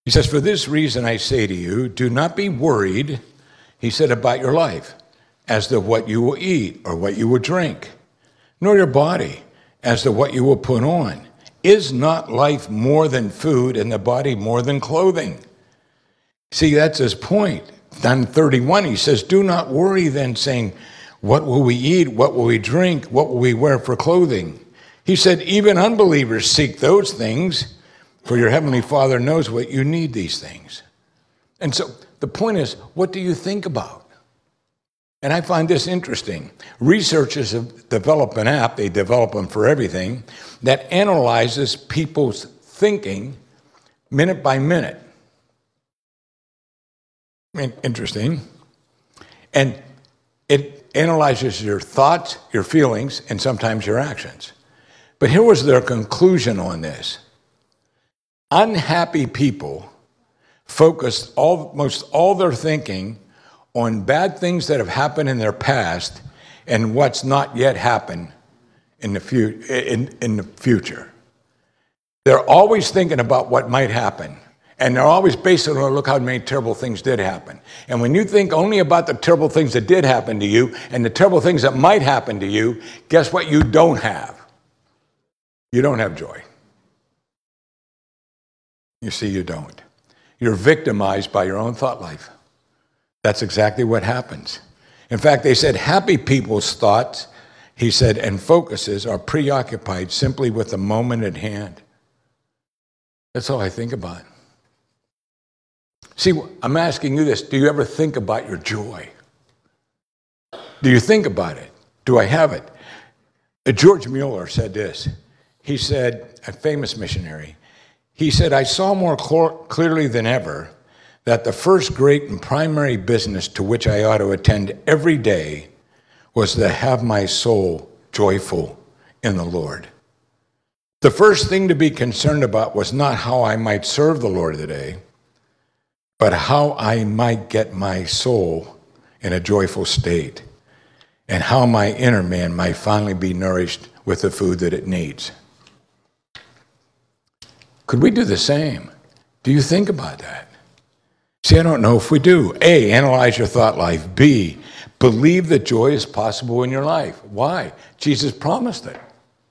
He says, for this reason I say to you, do not be worried, he said, about your life, as to what you will eat or what you will drink, nor your body as to what you will put on. Is not life more than food and the body more than clothing? See, that's his point. On 31, he says, do not worry then, saying, what will we eat? What will we drink? What will we wear for clothing? He said, even unbelievers seek those things, for your heavenly Father knows what you need these things. And so the point is, what do you think about? And I find this interesting. Researchers have developed an app, they develop them for everything, that analyzes people's thinking minute by minute. I mean, interesting. And it analyzes your thoughts, your feelings, and sometimes your actions. But here was their conclusion on this. Unhappy people focus almost all their thinking on bad things that have happened in their past and what's not yet happened in the future. They're always thinking about what might happen. And they're always based on, look how many terrible things did happen. And when you think only about the terrible things that did happen to you and the terrible things that might happen to you, guess what you don't have? You don't have joy. You see, you don't. You're victimized by your own thought life. That's exactly what happens. In fact, they said happy people's thoughts, he said, and focuses are preoccupied simply with the moment at hand. That's all I think about. See, I'm asking you this. Do you ever think about your joy? Do you think about it? Do I have it? George Mueller said this. He said, a famous missionary, he said, I saw more clearly than ever that the first great and primary business to which I ought to attend every day was to have my soul joyful in the Lord. The first thing to be concerned about was not how I might serve the Lord today, but how I might get my soul in a joyful state and how my inner man might finally be nourished with the food that it needs. Could we do the same? Do you think about that? See, I don't know if we do. A, analyze your thought life. B, believe that joy is possible in your life. Why? Jesus promised it.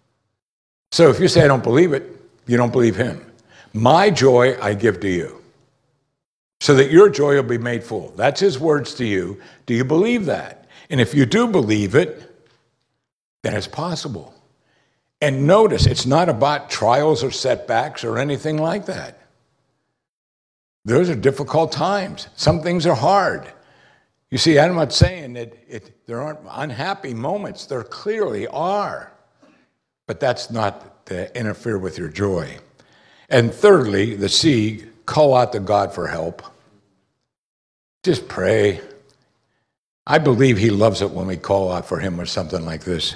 So if you say, I don't believe it, you don't believe him. My joy I give to you, so that your joy will be made full. That's his words to you. Do you believe that? And if you do believe it, then it's possible. And notice, it's not about trials or setbacks or anything like that. Those are difficult times. Some things are hard. You see, I'm not saying that there aren't unhappy moments. There clearly are. But that's not to interfere with your joy. And thirdly, the C, call out to God for help. Just pray. I believe he loves it when we call out for him or something like this.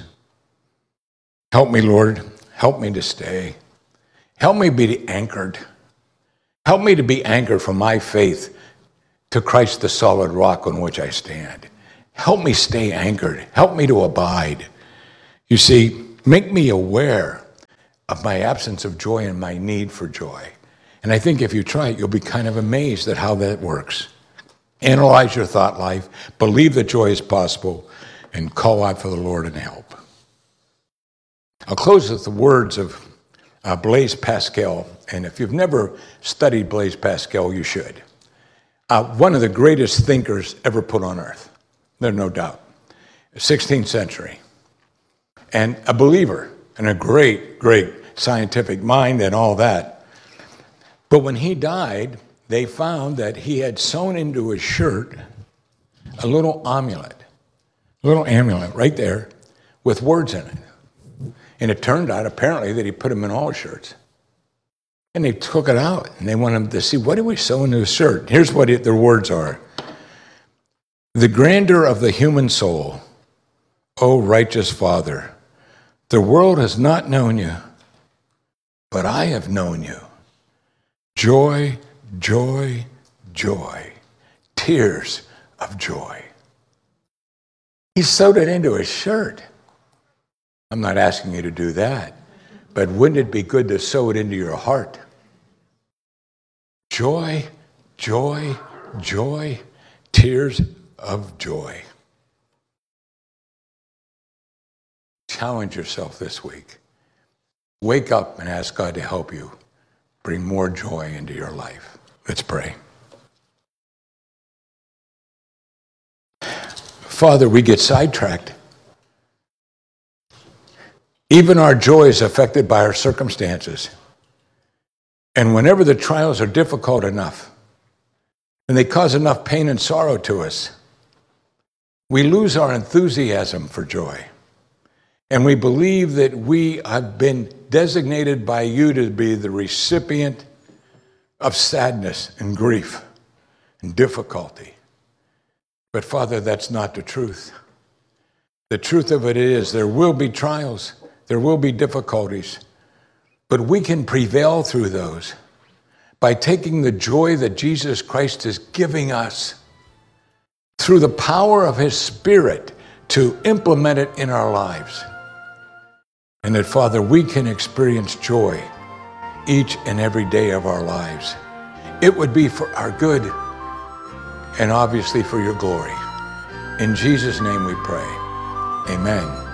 Help me, Lord. Help me to stay. Help me be anchored. Help me to be anchored for my faith to Christ, the solid rock on which I stand. Help me stay anchored. Help me to abide. You see, make me aware of my absence of joy and my need for joy. And I think if you try it, you'll be kind of amazed at how that works. Analyze your thought life, believe that joy is possible, and call out for the Lord and help. I'll close with the words of Blaise Pascal, and if you've never studied Blaise Pascal, you should. One of the greatest thinkers ever put on earth, there's no doubt. 16th century. And a believer, and a great, great scientific mind and all that. But when he died, they found that he had sewn into his shirt a little amulet right there with words in it. And it turned out, apparently, that he put them in all his shirts. And they took it out, and they wanted him to see, what did we sew into his shirt? Here's what their words are. The grandeur of the human soul, O righteous Father, the world has not known you, but I have known you. Joy, joy, joy, tears of joy. He sewed it into his shirt. I'm not asking you to do that, but wouldn't it be good to sew it into your heart? joy, joy, joy, tears of joy. Challenge yourself this week. Wake up and ask God to help you bring more joy into your life. Let's pray. Father, we get sidetracked. Even our joy is affected by our circumstances. And whenever the trials are difficult enough, and they cause enough pain and sorrow to us, we lose our enthusiasm for joy. And we believe that we have been designated by you to be the recipient of sadness and grief and difficulty. But Father, that's not the truth. The truth of it is there will be trials, there will be difficulties, but we can prevail through those by taking the joy that Jesus Christ is giving us through the power of his Spirit to implement it in our lives. And that, Father, we can experience joy each and every day of our lives. It would be for our good and obviously for your glory. In Jesus' name we pray. Amen.